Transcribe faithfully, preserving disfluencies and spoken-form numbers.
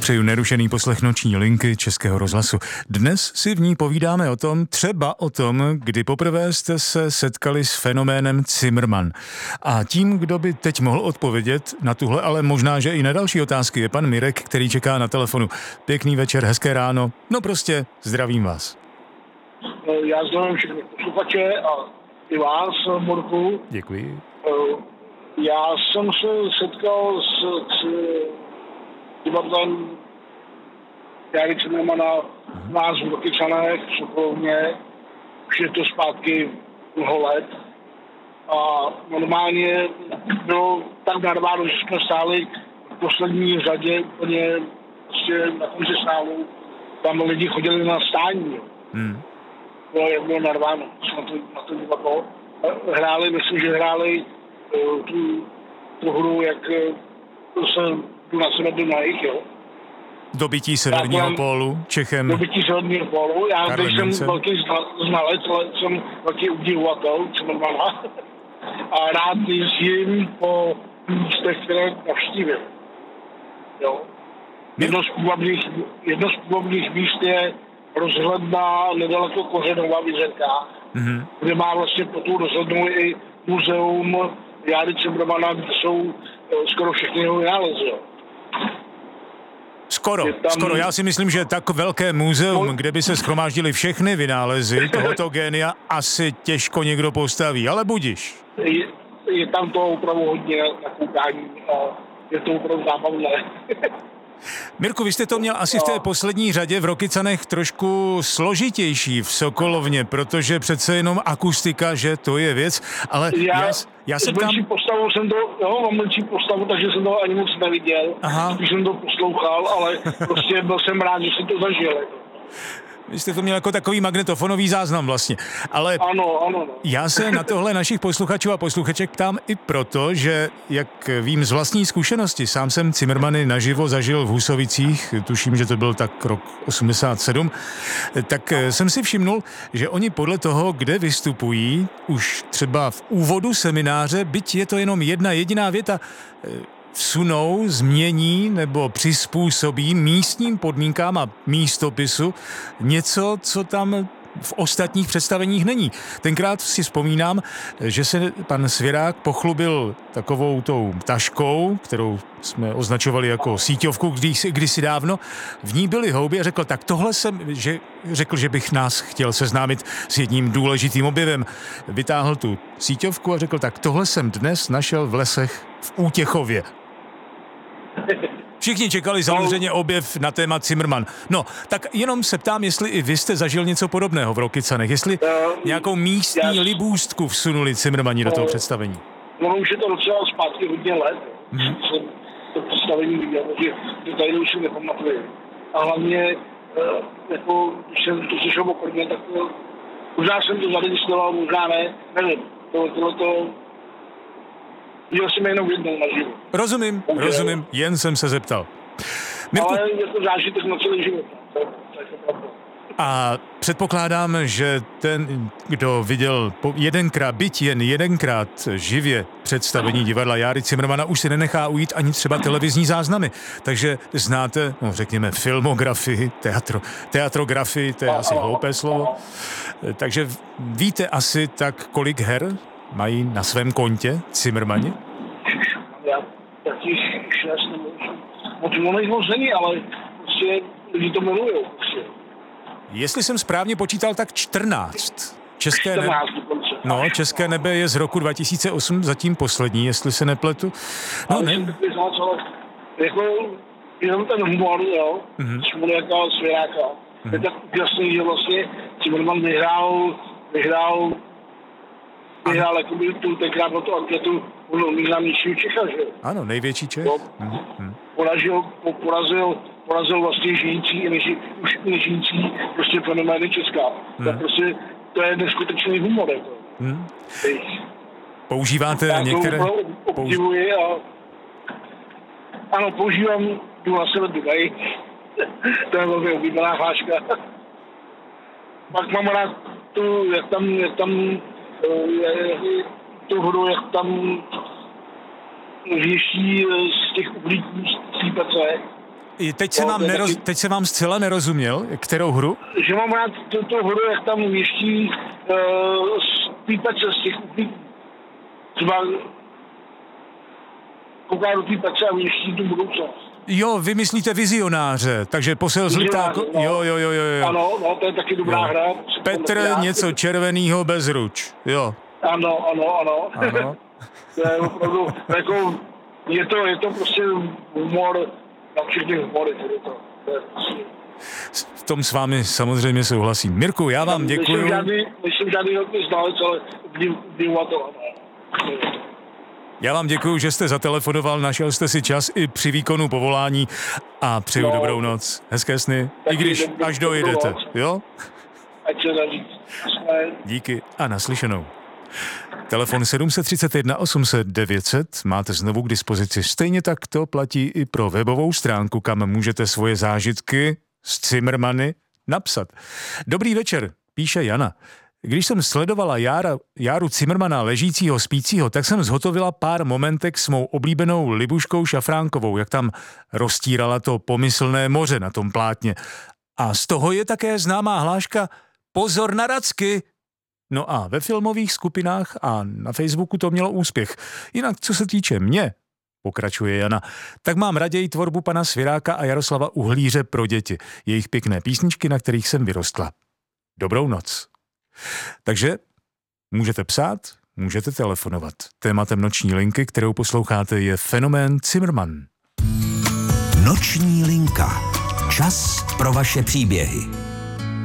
Přeju nerušený poslech noční linky Českého rozhlasu. Dnes si v ní povídáme o tom, třeba o tom, kdy poprvé jste se setkali s fenoménem Cimrman. A tím, kdo by teď mohl odpovědět na tuhle, ale možná, že i na další otázky, je pan Mirek, který čeká na telefonu. Pěkný večer, hezké ráno. No prostě, zdravím vás. Já zdravím všechny posluchače a i vás, Borku. Děkuji. Já jsem se setkal s, s divadlem Járy Cimrmana v nás v Rokycanech, v Sokolovně. Už je to zpátky mnoho let. A normálně bylo tak narváno, že jsme stáli v poslední řadě úplně prostě na konci sálu. Tam lidi chodili na stání. Hmm. Bylo, jak bylo narváno na to, na to divadlo. Hráli, myslím, že hráli uh, tu, tu hru, jak uh, se tu na sebe do najich, jo. Dobytí severního pólu Čechem. Dobytí severního pólu. Já jsem velký znalec, ale jsem velký udivovatel Cimrmana. A rád jezdím po místech, které navštívím. Jo. Jedno z půvabných, jedno z půvabných míst je rozhledna nedaleko Kořenova v Jizerkách, mm-hmm. kde má vlastně po tu rozhlednu i muzeum Járy Cimrmana, kde jsou skoro všechny jeho vynálezy. Skoro, tam... skoro. Já si myslím, že tak velké muzeum, no, kde by se shromáždily všechny vynálezy tohoto génia, asi těžko někdo postaví, ale budiš. Je, je tam to opravdu hodně na koukání a je to opravdu zábavné. Mirku, vy jste to měl asi v té poslední řadě v Rokycanech trošku složitější v Sokolovně, protože přece jenom akustika, že to je věc, ale já, já, já jsem tam... Mlčí postavu jsem to, jo, mám mlčí postavu, takže jsem to ani moc neviděl, když jsem to poslouchal, ale prostě byl jsem rád, že jsem to zažil. Vy jste to měl jako takový magnetofonový záznam vlastně, ale ano, ano, no. Já se na tohle našich posluchačů a posluchaček ptám i proto, že, jak vím z vlastní zkušenosti, sám jsem Cimrmany naživo zažil v Husovicích, tuším, že to byl tak rok osmdesát sedm, tak jsem si všimnul, že oni podle toho, kde vystupují, už třeba v úvodu semináře, byť je to jenom jedna jediná věta, vsunou, změní nebo přizpůsobí místním podmínkám a místopisu něco, co tam v ostatních představeních není. Tenkrát si vzpomínám, že se pan Svěrák pochlubil takovou tou taškou, kterou jsme označovali jako síťovku kdysi, kdysi dávno. V ní byly houby a řekl, tak tohle jsem, že, řekl, že bych nás chtěl seznámit s jedním důležitým objevem. Vytáhl tu síťovku a řekl, tak tohle jsem dnes našel v lesech v Útěchově. Všichni čekali samozřejmě objev na téma Cimrman. No, tak jenom se ptám, jestli i vy jste zažil něco podobného v Rokycanech, jestli nějakou místní já... libůstku vsunuli Cimrmani do toho představení. No, už je to docela zpátky hodně let. Hmm. Jsem to představení viděl, takže detaily už si nepamatuju. A hlavně, jako, když jsem to slyšel poprvé, tak to, možná jsem to zaregistroval, možná ne, nevím. To, tohle to... Viděl jsem jenom jednou naživu. Rozumím, okay. rozumím, jen jsem se zeptal. Mirku... Ale je to zážitek na celý život. To, to je to a předpokládám, že ten, kdo viděl jedenkrát, byť jen jedenkrát živě představení divadla Járy Cimrmana, už si nenechá ujít ani třeba televizní záznamy. Takže znáte, no řekněme, filmografii, teatro, teatrografii, to je asi hloupé slovo. Takže víte asi tak, kolik her mají na svém kontě Cimrmani? Já taky šest nebo moc moc moc není, ale prostě lidi to milujou. Jestli jsem správně počítal, tak čtrnáct. České nebe, no, České nebe je z roku dva tisíce osm, zatím poslední, jestli se nepletu. No, ale ne. Jako jenom ten humor, jo, mm-hmm. Šmuliaka a Svěráka. Mm-hmm. Je tak úžasný, že vlastně Cimrman vyhrál, vyhrál vyhrál jakoby tu tenkrát na tu anketu nejznámějšího Čecha, že jo? Ano, největší Čech. No, mm-hmm. porazil, porazil, porazil vlastně žijící i neži, už nežijící prostě fenomény Česká. Mm. To, prostě, to je neskutečný humor. Jako. Mm. Používáte já některé... Já to obdivuji a... Ano, používám tu na sebe Dubaj. To je velmi oblíbená hláška. Pak mám rád tu, jak tam, jak tam tu hru, jak tam věší z těch uhlíků střípece. Teď se, vám neroz, teď se vám zcela nerozuměl, kterou hru? Že mám rád tuto hru, jak tam měští uh, týpece z těch uklíků. Třeba kouká do týpece a měští tu budoucnost. Jo, vy myslíte vizionáře, takže posel z Litáku. No. Jo, jo, jo, jo. Ano, no, to je taky dobrá jo. hra. Petr něco červenýho bez ruč, jo. Ano, ano, ano. ano. To je opravdu, jako, je to, je to prostě humor, na všechny humory, to je to. to je prostě... V tom s vámi samozřejmě souhlasím. Mirku, já vám děkuju. Myslím žádný, myslím žádný velký znalec, ale obdivovatel, ano. Já vám děkuju, že jste zatelefonoval, našel jste si čas i při výkonu povolání a přeju no, dobrou noc. Hezké sny, i když dobrý, až dojedete, jo? Ať se daří. Díky a naslyšenou. Telefon sedm tři jedna osm set devět set máte znovu k dispozici. Stejně tak to platí i pro webovou stránku, kam můžete svoje zážitky z Cimrmany napsat. Dobrý večer, píše Jana. Když jsem sledovala Jára, Járu Cimrmana ležícího, spícího, tak jsem zhotovila pár momentek s mou oblíbenou Libuškou Šafránkovou, jak tam roztírala to pomyslné moře na tom plátně. A z toho je také známá hláška Pozor na racky. No a ve filmových skupinách a na Facebooku to mělo úspěch. Jinak, co se týče mě, pokračuje Jana, tak mám raději tvorbu pana Sviráka a Jaroslava Uhlíře pro děti. Jejich pěkné písničky, na kterých jsem vyrostla. Dobrou noc. Takže můžete psát, můžete telefonovat. Tématem noční linky, kterou posloucháte, je fenomén Cimrman. Noční linka. Čas pro vaše příběhy.